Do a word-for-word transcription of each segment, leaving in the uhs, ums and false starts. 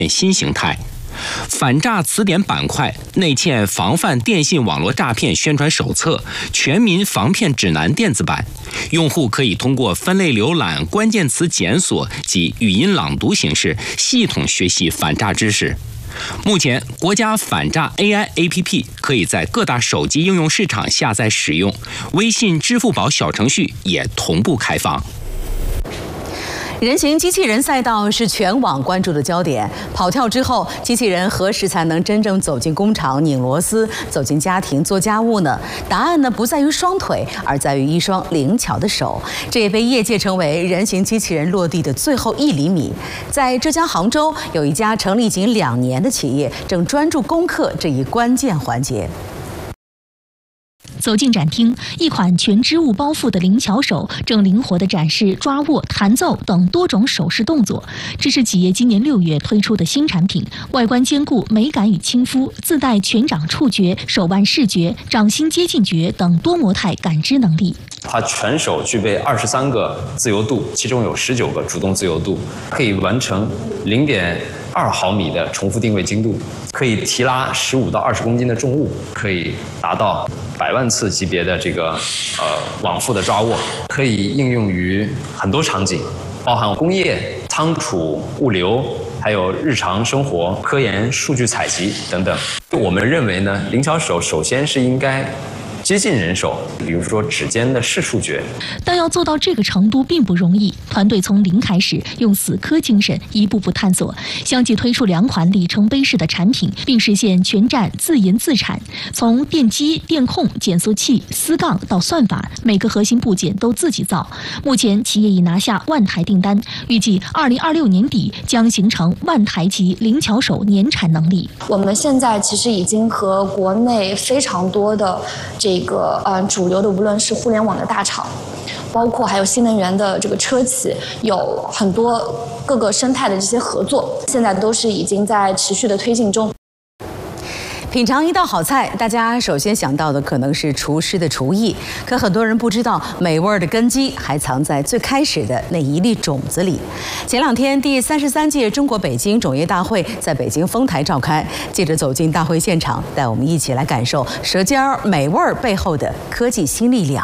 新形态。反诈词典板块内嵌防范电信网络诈骗宣传手册、全民防骗指南电子版，用户可以通过分类浏览、关键词检索及语音朗读形式，系统学习反诈知识。目前，国家反诈 A I A P P 可以在各大手机应用市场下载使用，微信、支付宝小程序也同步开放。 人形机器人赛道是全网关注的焦点。跑跳之后，机器人何时才能真正走进工厂拧螺丝，走进家庭做家务呢？答案呢不在于双腿，而在于一双灵巧的手。这也被业界称为人形机器人落地的最后一厘米。在浙江杭州，有一家成立仅两年的企业，正专注攻克这一关键环节。 走进展厅，一款全织物包覆的灵巧手正灵活地展示抓握、弹奏等多种手势动作。这是企业今年六月推出的新产品，外观兼顾美感与亲肤，自带全掌触觉、手腕视觉、掌心接近觉等多模态感知能力。 它全手具备二十三个自由度，其中有十九个主动自由度，可以完成零点二毫米的重复定位精度，可以提拉十五到二十公斤的重物，可以达到百万次级别的这个呃往复的抓握，可以应用于很多场景，包含工业、仓储、物流，还有日常生活、科研、数据采集等等。我们认为呢，灵巧手首先是应该接近人手，比如说指尖的视触觉。 但要做到这个程度并不容易，团队从零开始，用死磕精神一步步探索，相继推出两款里程碑式的产品，并实现全站自研自产。从电机、电控、减速器、丝杠到算法，每个核心部件都自己造。目前企业已拿下万台订单，预计二零二六年底将形成万台级灵巧手年产能力。 我们现在其实已经和国内非常多的这个呃主流的，无论是互联网的大厂，包括还有新能源的这个车企，有很多各个生态的这些合作，现在都是已经在持续的推进中。 品尝一道好菜，大家首先想到的可能是厨师的厨艺，可很多人不知道，美味的根基还藏在最开始的那一粒种子里。前两天，第三十三届中国北京种业大会在北京丰台召开，记者走进大会现场，带我们一起来感受舌尖美味背后的科技新力量。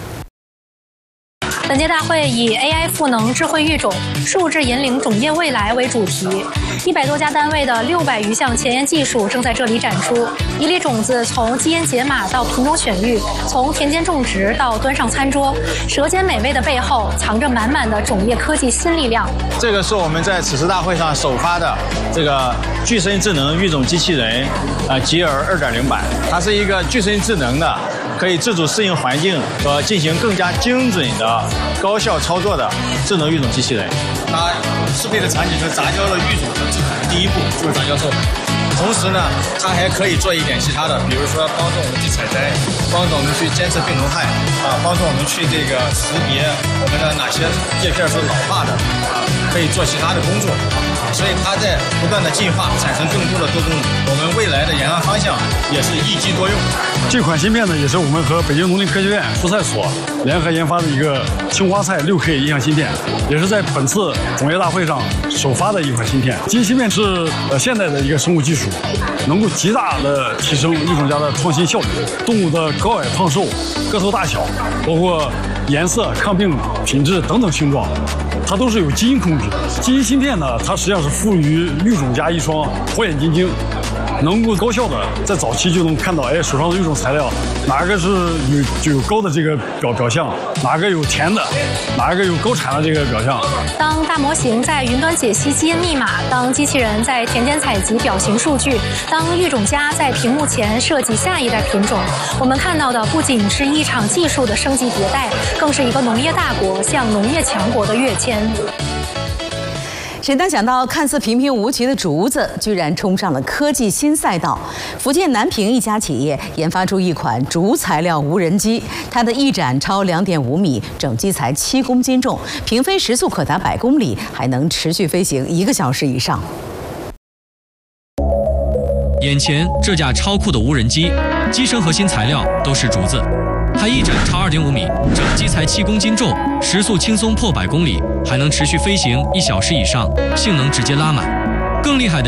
本届大会以 A I 赋能智慧育种、数字引领种业未来为主题，一百多家单位的六百余项前沿技术正在这里展出。一粒种子从基因解码到品种选育，从田间种植到端上餐桌，舌尖美味的背后藏着满满的种业科技新力量。 这个是我们在此次大会上首发的这个具声智能育种机器人，呃，吉尔 二点零 版，它是一个具声智能的，可以自主适应环境和进行更加精准的高效操作的智能育种机器人。它适配的场景就是杂交的育种的制成，第一步就是杂交授粉。同时呢，它还可以做一点其他的，比如说帮助我们去采摘，帮助我们去监测病虫害，啊，帮助我们去这个识别我们的哪些叶片是老化的，啊，可以做其他的工作。所以它在不断的进化，产生更多的多功能。我们未来的研发方向也是一机多用。 这款芯片呢，也是我们和北京农林科学院蔬菜所联合研发的一个青花菜六 K 一项芯片，也是在本次种业大会上首发的一款芯片。基因芯片是呃现代的一个生物技术，能够极大的提升育种家的创新效率。动物的高矮胖瘦、个头大小，包括颜色、抗病品质等等性状，它都是有基因控制的。基因芯片呢，它实际上是赋予育种家一双火眼金睛，能够高效的在早期就能看到，哎，手上的育种材料哪个是有就有高的这个表表象，哪个有甜的，哪个有高产的这个表象。 当大模型在云端解析基因密码，当机器人在田间采集表型数据，当育种家在屏幕前设计下一代品种，我们看到的不仅是一场技术的升级迭代，更是一个农业大国向农业强国的跃迁。 谁能想到，看似平平无奇的竹子，居然冲上了科技新赛道？福建南平一家企业研发出一款竹材料无人机，它的翼展超两点五米，整机才七公斤重，平飞时速可达百公里，还能持续飞行一个小时以上。 眼前这架超酷的无人机，机身核心材料都是竹子。它翼展超二点五米，整机才七公斤重，时速轻松破百公里，还能持续飞行一小时以上，性能直接拉满。更厉害的